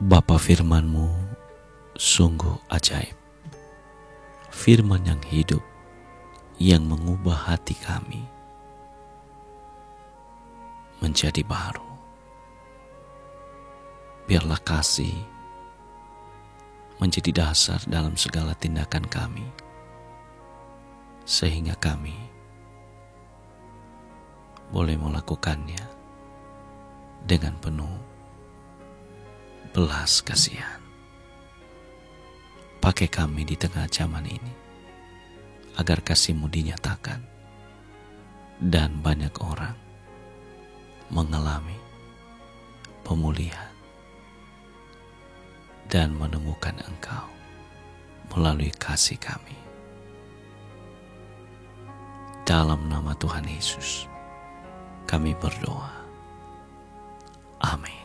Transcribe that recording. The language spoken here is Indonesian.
Bapa, firman-Mu sungguh ajaib. Firman yang hidup, yang mengubah hati kami menjadi baru. Biarlah kasih menjadi dasar dalam segala tindakan kami, sehingga kami boleh melakukannya dengan penuh belas kasihan. Pakai kami di tengah zaman ini, agar kasih-Mu dinyatakan dan banyak orang mengalami pemulihan dan menemukan Engkau melalui kasih kami. Dalam nama Tuhan Yesus kami berdoa. Amin.